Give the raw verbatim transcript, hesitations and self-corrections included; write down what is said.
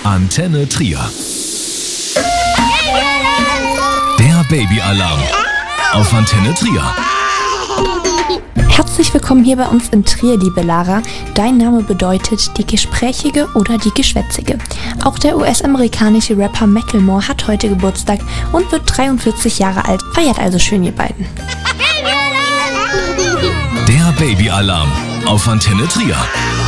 Antenne Trier. Der Babyalarm auf Antenne Trier. Herzlich willkommen hier bei uns in Trier, liebe Lara. Dein Name bedeutet die Gesprächige oder die Geschwätzige. Auch der U S-amerikanische Rapper Macklemore hat heute Geburtstag und wird dreiundvierzig Jahre alt. Feiert also schön, ihr beiden. Der Babyalarm auf Antenne Trier.